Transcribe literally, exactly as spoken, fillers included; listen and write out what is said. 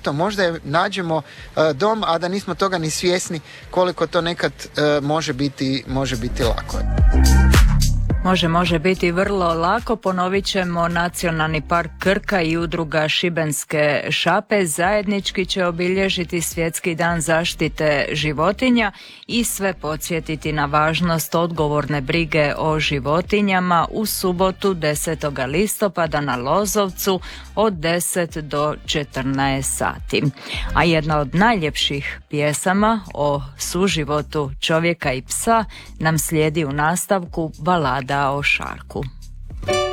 eto, možda je nađemo dom, a da nismo toga ni svjesni koliko to nekad može biti, može biti lako. Može, može biti vrlo lako. Ponovit ćemo, Nacionalni park Krka i udruga Šibenske šape zajednički će obilježiti Svjetski dan zaštite životinja i sve podsjetiti na važnost odgovorne brige o životinjama u subotu desetog listopada na Lozovcu od deset do četrnaest sati. A jedna od najljepših pjesama o suživotu čovjeka i psa nam slijedi u nastavku, balada o Šarku.